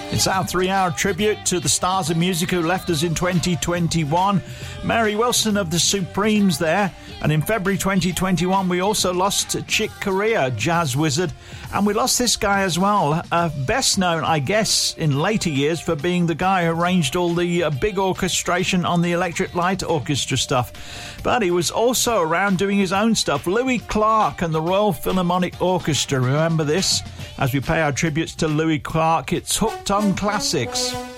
It's our 3-hour tribute to the stars of music who left us in 2021. Mary Wilson of the Supremes there. And in February 2021, we also lost Chick Corea, jazz wizard. And we lost this guy as well. Best known, I guess, in later years for being the guy who arranged all the big orchestration on the Electric Light Orchestra stuff. But he was also around doing his own stuff. Louis Clark and the Royal Philharmonic Orchestra. Remember this? As we pay our tributes to Louis Clark, it's Hooked on Classics.